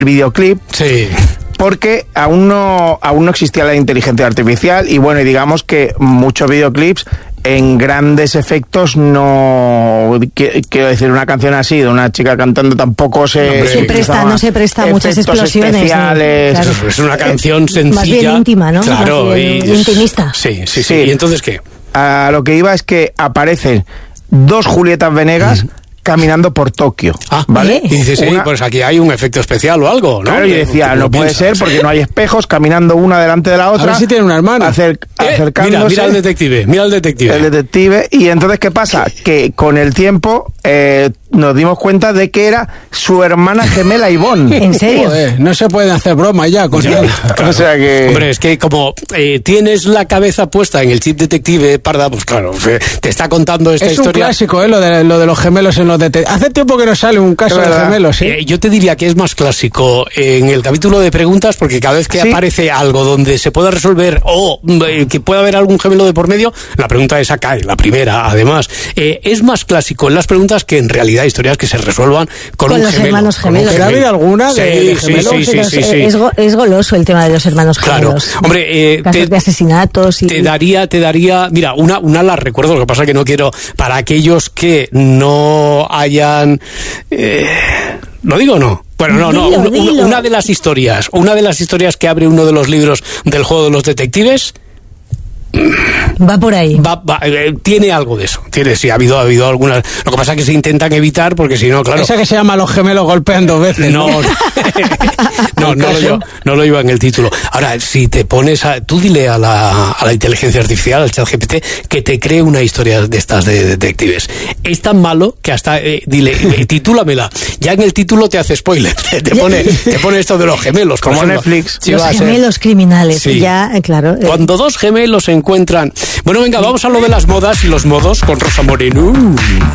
videoclip. Sí. Porque aún no existía la inteligencia artificial y bueno, y digamos que muchos videoclips en grandes efectos no... Quiero decir, una canción así de una chica cantando tampoco no se presta muchas explosiones. Especiales. Claro. Es una canción sencilla. Más bien íntima, ¿no? Claro. Más bien intimista. Sí. ¿Y entonces qué? A lo que iba es que aparecen dos Julietas Venegas caminando por Tokio. ¿Vale? Y dices, pues aquí hay un efecto especial o algo, ¿no? Claro, yo decía, no puede ser porque no hay espejos, caminando una delante de la otra. A ver si tiene una hermana. Acercándose. Mira el detective. El detective. Y entonces, ¿qué pasa? Que con el tiempo nos dimos cuenta de que era su hermana gemela Ivonne. ¿En serio? Joder, no se pueden hacer bromas ya con claro. O sea que... Hombre, es que como tienes la cabeza puesta en el chip detective, Parda, pues claro, te está contando esta historia. Es un clásico, lo de los gemelos en los detectives. Hace tiempo que no sale un caso de gemelos, ¿sí? Yo te diría que es más clásico en el capítulo de preguntas, porque cada vez que aparece algo donde se pueda resolver o que pueda haber algún gemelo de por medio, la pregunta esa cae, la primera, además. Es más clásico en las preguntas que en realidad historias que se resuelvan con un los gemelo. Hermanos gemelos. ¿Ha habido alguna de gemelos? Sí. Es goloso el tema de los hermanos gemelos. Claro. Hombre, casos de asesinatos y... Te daría, mira, una la recuerdo, lo que pasa que no quiero, para aquellos que no hayan... ¿Lo digo o no? Bueno, Dilo. Una de las historias que abre uno de los libros del juego de los detectives... Va por ahí. Tiene algo de eso. Ha habido algunas. Lo que pasa es que se intentan evitar porque si no, claro. Esa que se llama Los gemelos golpean dos veces. No lo iba en el título. Ahora, si te pones tú dile a la inteligencia artificial, al ChatGPT, que te cree una historia de estas de detectives. Es tan malo que hasta titúlamela. Ya en el título te hace spoiler. Te pone esto de los gemelos. Como Netflix. Los gemelos criminales. Sí. Ya, claro. Cuando dos gemelos se encuentran. Bueno, venga, vamos a lo de las modas y los modos con Rosa Moreno.